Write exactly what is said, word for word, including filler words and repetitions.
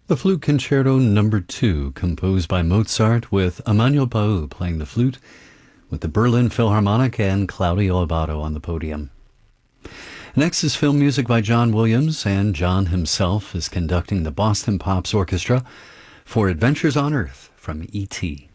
The Flute Concerto Number two, composed by Mozart, with Emmanuel Bau playing the flute, with the Berlin Philharmonic and Claudio Abbado on the podium. Next is film music by John Williams, and John himself is conducting the Boston Pops Orchestra for Adventures on Earth from E T